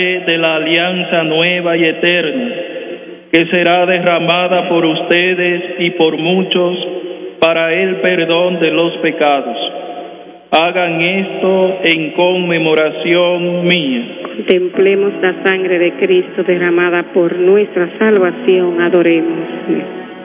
de la alianza nueva y eterna, que será derramada por ustedes y por muchos para el perdón de los pecados. Hagan esto en conmemoración mía. Contemplemos la sangre de Cristo derramada por nuestra salvación. Adoremos.